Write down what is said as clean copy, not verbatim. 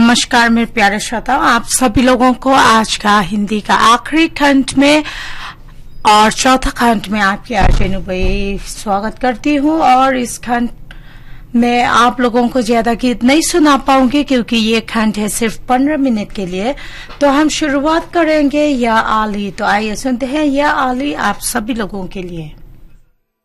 नमस्कार मेरे प्यारे श्रोताओं, आप सभी लोगों को आज का हिंदी का आखिरी खंड में और चौथा खंड में आपकी आरजे भाई स्वागत करती हूँ। और इस खंड में आप लोगों को ज्यादा गीत नहीं सुना पाऊंगी क्योंकि ये खंड है सिर्फ 15 मिनट के लिए। तो हम शुरुआत करेंगे या आली। तो आइए सुनते हैं या आली आप सभी लोगों के लिए।